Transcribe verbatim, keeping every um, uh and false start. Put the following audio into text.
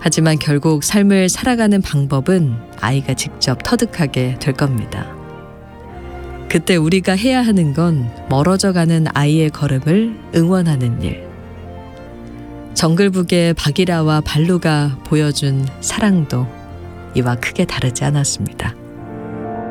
하지만 결국 삶을 살아가는 방법은 아이가 직접 터득하게 될 겁니다. 그때 우리가 해야 하는 건 멀어져가는 아이의 걸음을 응원하는 일. 정글북의 바기라와 발루가 보여준 사랑도 이와 크게 다르지 않았습니다.